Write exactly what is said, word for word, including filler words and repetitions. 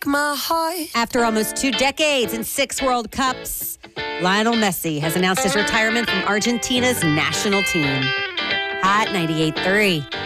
my heart. After almost two decades and six World Cups, Lionel Messi has announced his retirement from Argentina's national team. Hot ninety-eight point three.